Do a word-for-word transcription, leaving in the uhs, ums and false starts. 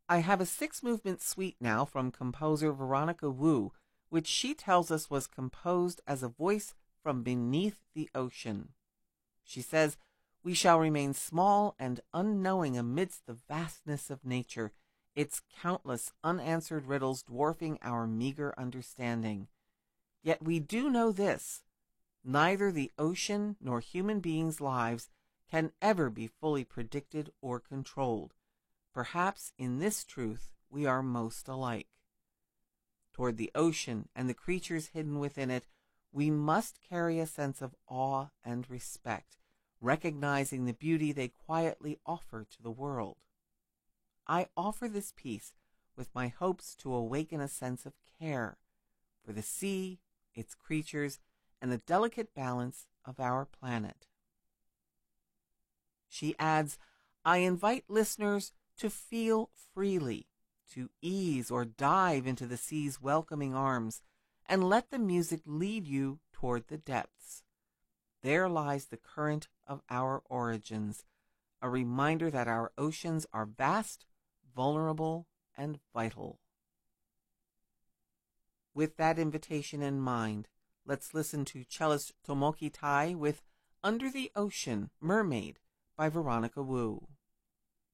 I have a six-movement suite now from composer Veronica Wu, which she tells us was composed as a voice from beneath the ocean. She says, "We shall remain small and unknowing amidst the vastness of nature, its countless unanswered riddles dwarfing our meager understanding. Yet we do know this: neither the ocean nor human beings' lives can ever be fully predicted or controlled. Perhaps in this truth we are most alike. Toward the ocean and the creatures hidden within it, we must carry a sense of awe and respect, recognizing the beauty they quietly offer to the world. I offer this piece with my hopes to awaken a sense of care for the sea, its creatures, and the delicate balance of our planet." She adds, "I invite listeners to feel freely, to ease or dive into the sea's welcoming arms, and let the music lead you toward the depths. There lies the current of our origins, a reminder that our oceans are vast, vulnerable, and vital." With that invitation in mind, let's listen to cellist Tomoki Tai with Under the Ocean, Mermaid by Veronica Wu.